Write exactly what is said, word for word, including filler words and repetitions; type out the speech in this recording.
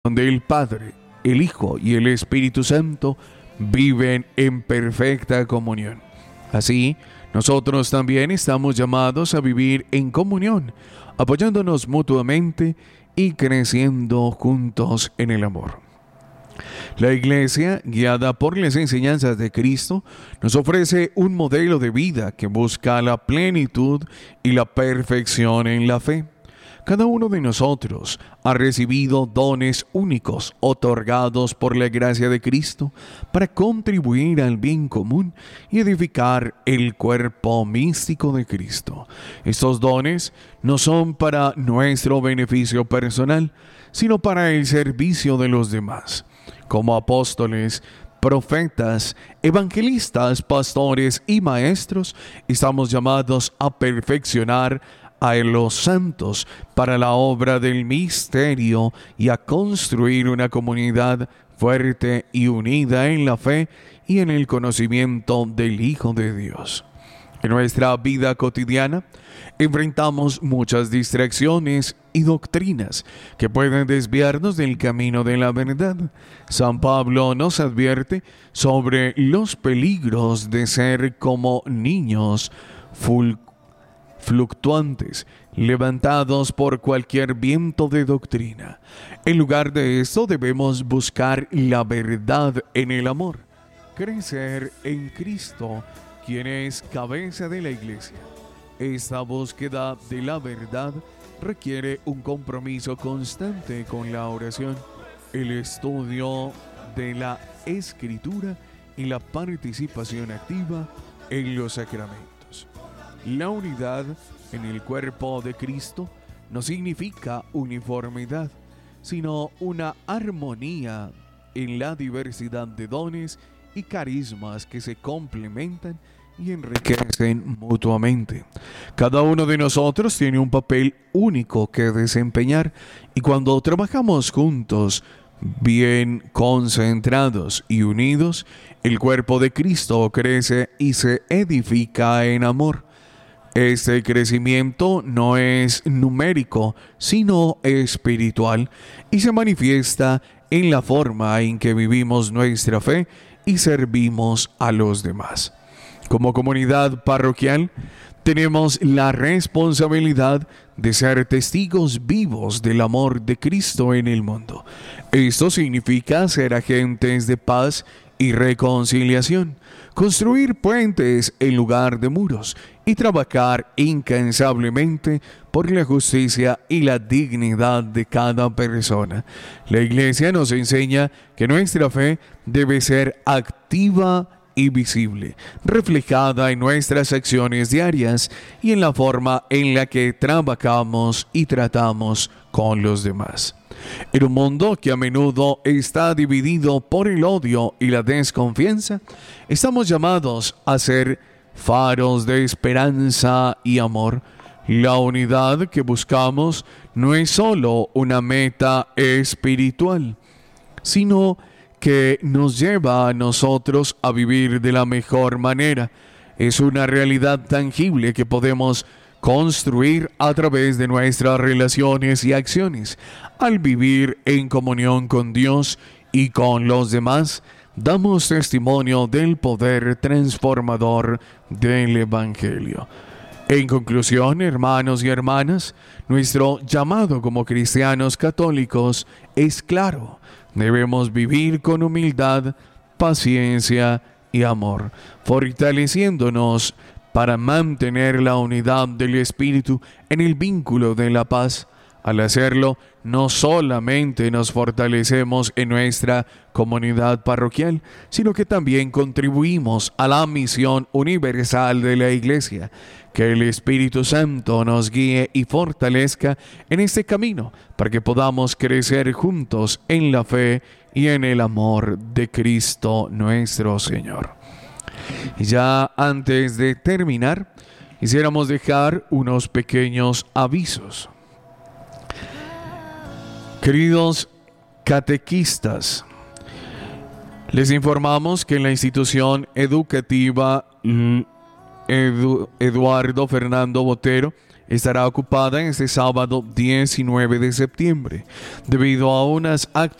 donde el Padre, el Hijo y el Espíritu Santo viven en perfecta comunión. Así, nosotros también estamos llamados a vivir en comunión, apoyándonos mutuamente y creciendo juntos en el amor. La Iglesia, guiada por las enseñanzas de Cristo, nos ofrece un modelo de vida que busca la plenitud y la perfección en la fe. Cada uno de nosotros ha recibido dones únicos otorgados por la gracia de Cristo para contribuir al bien común y edificar el cuerpo místico de Cristo. Estos dones no son para nuestro beneficio personal, sino para el servicio de los demás. Como apóstoles, profetas, evangelistas, pastores y maestros, estamos llamados a perfeccionar a los santos para la obra del misterio y a construir una comunidad fuerte y unida en la fe y en el conocimiento del Hijo de Dios. En nuestra vida cotidiana enfrentamos muchas distracciones y doctrinas que pueden desviarnos del camino de la verdad. San Pablo nos advierte sobre los peligros de ser como niños fulgentes, fluctuantes, levantados por cualquier viento de doctrina. En lugar de esto, debemos buscar la verdad en el amor, crecer en Cristo, quien es cabeza de la Iglesia. Esta búsqueda de la verdad requiere un compromiso constante con la oración, el estudio de la Escritura y la participación activa en los sacramentos. La unidad en el cuerpo de Cristo no significa uniformidad, sino una armonía en la diversidad de dones y carismas que se complementan y enriquecen mutuamente. Cada uno de nosotros tiene un papel único que desempeñar y cuando trabajamos juntos, bien concentrados y unidos, el cuerpo de Cristo crece y se edifica en amor. Este crecimiento no es numérico, sino espiritual y se manifiesta en la forma en que vivimos nuestra fe y servimos a los demás. Como comunidad parroquial, tenemos la responsabilidad de ser testigos vivos del amor de Cristo en el mundo. Esto significa ser agentes de paz y reconciliación, construir puentes en lugar de muros y trabajar incansablemente por la justicia y la dignidad de cada persona. La Iglesia nos enseña que nuestra fe debe ser activa y visible, reflejada en nuestras acciones diarias y en la forma en la que trabajamos y tratamos con los demás. En un mundo que a menudo está dividido por el odio y la desconfianza, estamos llamados a ser faros de esperanza y amor. La unidad que buscamos no es solo una meta espiritual, sino que nos lleva a nosotros a vivir de la mejor manera. Es una realidad tangible que podemos construir a través de nuestras relaciones y acciones. Al vivir en comunión con Dios y con los demás, damos testimonio del poder transformador del Evangelio. En conclusión, hermanos y hermanas, nuestro llamado como cristianos católicos es claro. Debemos vivir con humildad, paciencia y amor, fortaleciéndonos para mantener la unidad del Espíritu en el vínculo de la paz. Al hacerlo, no solamente nos fortalecemos en nuestra comunidad parroquial, sino que también contribuimos a la misión universal de la Iglesia. Que el Espíritu Santo nos guíe y fortalezca en este camino para que podamos crecer juntos en la fe y en el amor de Cristo nuestro Señor. Ya antes de terminar, quisiéramos dejar unos pequeños avisos. Queridos catequistas, les informamos que en la institución educativa Edu- Eduardo Fernando Botero estará ocupada este sábado diecinueve de septiembre debido a unas actividades